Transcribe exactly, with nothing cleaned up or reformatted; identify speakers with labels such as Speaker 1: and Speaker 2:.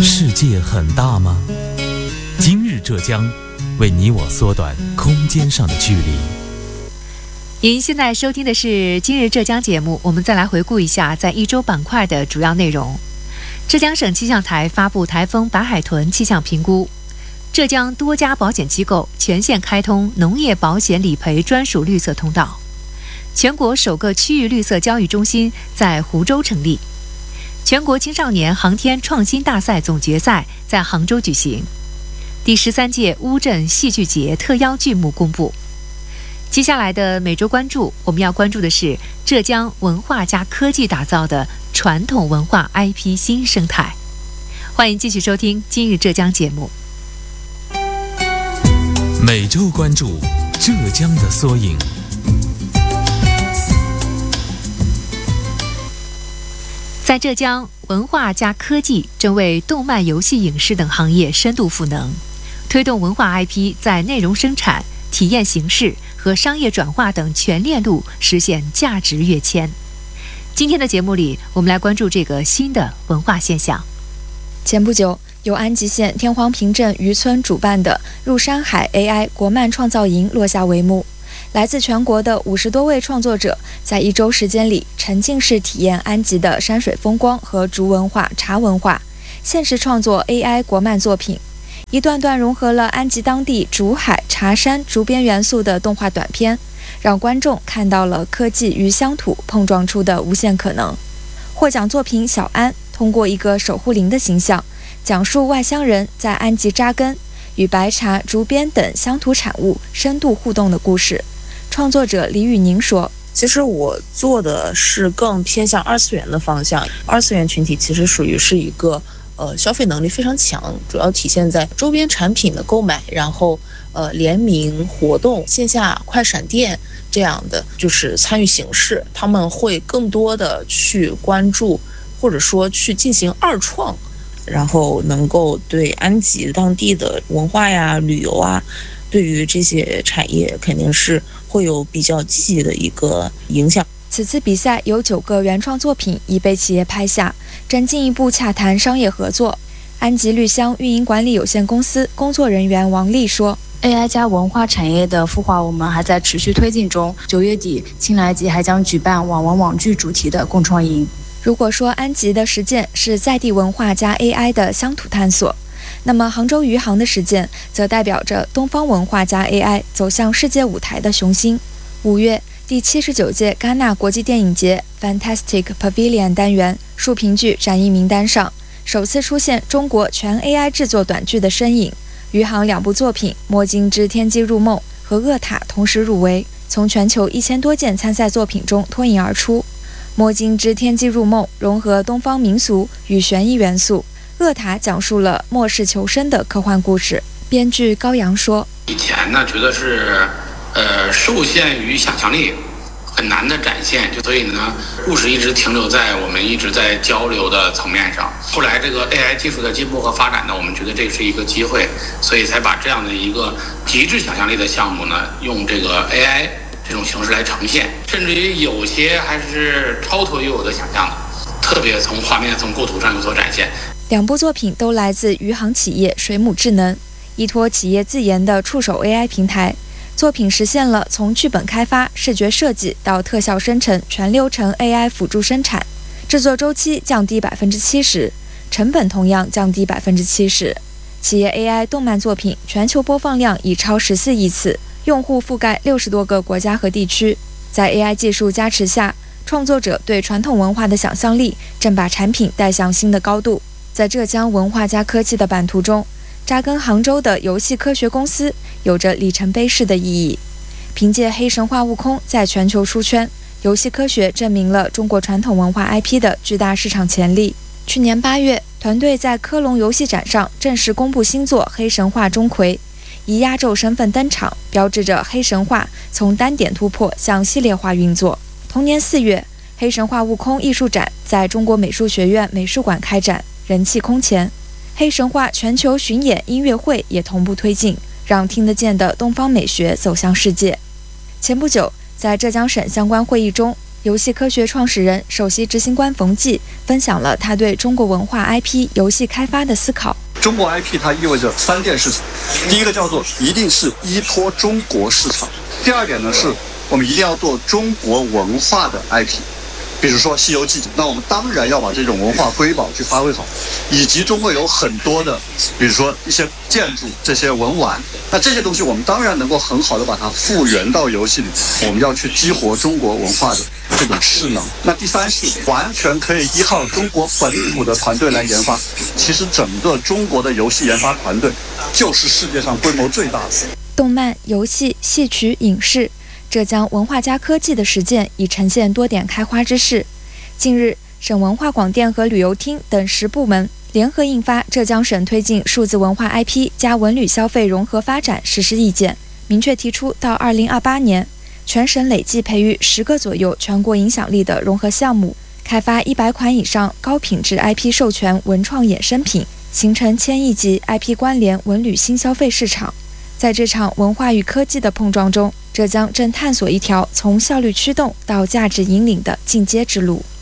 Speaker 1: 世界很大吗？今日浙江，为你我缩短空间上的距离。
Speaker 2: 您现在收听的是今日浙江节目，我们再来回顾一下在一周板块的主要内容。浙江省气象台发布台风白海豚气象评估。浙江多家保险机构全线开通农业保险理赔专属绿色通道。全国首个区域绿色交易中心在湖州成立。全国青少年航天创新大赛总决赛在杭州举行。第十三届乌镇戏剧节特邀剧目公布。接下来的每周关注，我们要关注的是浙江文化加科技打造的传统文化 I P 新生态。欢迎继续收听今日浙江节目。
Speaker 1: 每周关注浙江的缩影。
Speaker 2: 在浙江，文化加科技正为动漫、游戏、影视等行业深度赋能，推动文化 I P 在内容生产、体验形式和商业转化等全链路实现价值跃迁。今天的节目里，我们来关注这个新的文化现象。
Speaker 3: 前不久，由安吉县天荒坪镇渔村主办的入山海 A I 国漫创造营落下帷幕。来自全国的五十多位创作者，在一周时间里沉浸式体验安吉的山水风光和竹文化、茶文化，现实创作 A I 国漫作品，一段段融合了安吉当地竹海、茶山、竹编元素的动画短片，让观众看到了科技与乡土碰撞出的无限可能。获奖作品小安通过一个守护灵的形象，讲述外乡人在安吉扎根，与白茶、竹编等乡土产物深度互动的故事。创作者李宇宁说，
Speaker 4: 其实我做的是更偏向二次元的方向。二次元群体其实属于是一个呃消费能力非常强，主要体现在周边产品的购买，然后呃联名活动、线下快闪店这样的就是参与形式，他们会更多的去关注或者说去进行二创，然后能够对安吉当地的文化呀、旅游啊，对于这些产业肯定是会有比较积极的一个影响。
Speaker 3: 此次比赛有九个原创作品已被企业拍下，正进一步洽谈商业合作。安吉绿乡运营管理有限公司工作人员王丽说，
Speaker 5: A I 加文化产业的孵化我们还在持续推进中，九月底青来吉还将举办网文网剧主题的共创营。
Speaker 3: 如果说安吉的实践是在地文化加 A I 的乡土探索，那么杭州余杭的实践则代表着东方文化加 A I 走向世界舞台的雄心。五月，第七十九届戛纳国际电影节 Fantastic Pavilion 单元竖屏剧展映名单上，首次出现中国全 A I 制作短剧的身影。余杭两部作品《摸金之天机入梦》和《恶塔》同时入围，从全球一千多件参赛作品中脱颖而出。《摸金之天机入梦》融合东方民俗与悬疑元素，《恶塔》讲述了末世求生的科幻故事。编剧高阳说，
Speaker 6: 以前呢觉得是呃受限于想象力，很难的展现，就所以呢故事一直停留在我们一直在交流的层面上。后来这个 A I 技术的进步和发展呢，我们觉得这是一个机会，所以才把这样的一个极致想象力的项目呢，用这个 A I 这种形式来呈现，甚至于有些还是超脱于我的想象的，特别从画面、从构图上有所展现。
Speaker 3: 两部作品都来自余杭企业水母智能，依托企业自研的触手 A I 平台，作品实现了从剧本开发、视觉设计到特效生成全流程 A I 辅助生产，制作周期降低 百分之七十， 成本同样降低 百分之七十。 企业 A I 动漫作品全球播放量已超十四亿次，用户覆盖六十多个国家和地区。在 A I 技术加持下，创作者对传统文化的想象力正把产品带向新的高度。在浙江文化加科技的版图中，扎根杭州的游戏科学公司有着里程碑式的意义。凭借黑神话悟空在全球出圈，游戏科学证明了中国传统文化 I P 的巨大市场潜力。去年八月，团队在科隆游戏展上正式公布新作《黑神话：钟馗》，以压轴身份登场，标志着黑神话从单点突破向系列化运作。同年四月，黑神话悟空艺术展在中国美术学院美术馆开展，人气空前。黑神话全球巡演音乐会也同步推进，让听得见的东方美学走向世界。前不久，在浙江省相关会议中， 游戏科学创始人、首席执行官冯骥分享了他对中国文化 I P 游戏开发的思考。
Speaker 7: 中国 I P 它意味着三件事情，第一个叫做一定是依托中国市场，第二点呢是我们一定要做中国文化的 I P。比如说《西游记》，那我们当然要把这种文化瑰宝去发挥好，以及中国有很多的，比如说一些建筑、这些文玩，那这些东西我们当然能够很好的把它复原到游戏里。我们要去激活中国文化的这种势能。那第三是完全可以依靠中国本土的团队来研发。其实整个中国的游戏研发团队就是世界上规模最大的。
Speaker 3: 动漫、游戏、戏曲、影视。浙江文化加科技的实践已呈现多点开花之势。近日，省文化广电和旅游厅等十部门联合印发《浙江省推进数字文化 I P 加文旅消费融合发展实施意见》，明确提出到二零二八年，全省累计培育十个左右全国影响力的融合项目，开发一百款以上高品质 I P 授权文创衍生品，形成千亿级 I P 关联文旅新消费市场。在这场文化与科技的碰撞中，浙江正探索一条从效率驱动到价值引领的进阶之路。